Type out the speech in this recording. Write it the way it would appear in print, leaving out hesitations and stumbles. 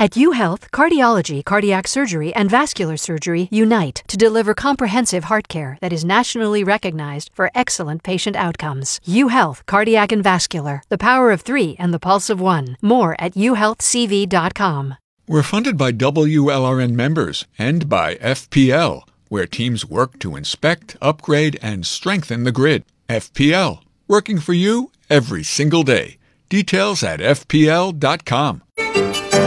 At UHealth, cardiology, cardiac surgery, and vascular surgery unite to deliver comprehensive heart care that is nationally recognized for excellent patient outcomes. UHealth, cardiac and vascular, the power of 3 and the pulse of 1. More at uhealthcv.com. We're funded by WLRN members and by FPL, where teams work to inspect, upgrade, and strengthen the grid. FPL, working for you every single day. Details at fpl.com.